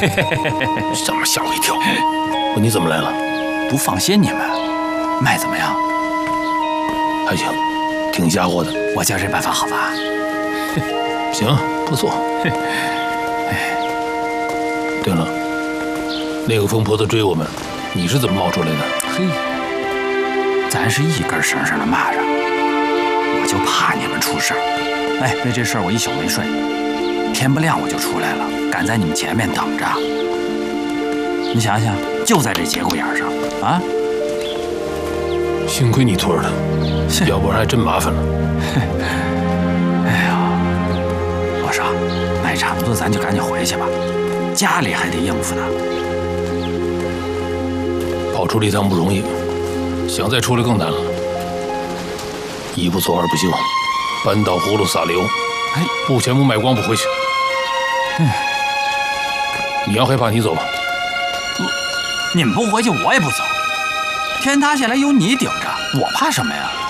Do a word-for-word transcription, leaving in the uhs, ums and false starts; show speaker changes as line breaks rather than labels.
什么吓我一跳！问你怎么来了？
不放心你们，卖怎么样？
还行，挺家伙的。
我教这办法好吧？
行，不错。
哎，
对了，那个疯婆子追我们，你是怎么冒出来的？
嘿，咱是一根绳上的蚂蚱，我就怕你们出事儿。哎，为这事儿我一宿没睡，天不亮我就出来了，赶在你们前面等着。你想想，就在这节骨眼上啊！
幸亏你托的，要不然还真麻烦了。
哎呀，老少，卖差不多，咱就赶紧回去吧，家里还得应付呢。
跑出了一趟不容易，想再出来更难了。一不做二不休，扳倒葫芦撒溜，
哎，
不前不卖光不回去。
嗯，
你要害怕，你走吧。
你们不回去，我也不走。天塌下来有你顶着，我怕什么呀？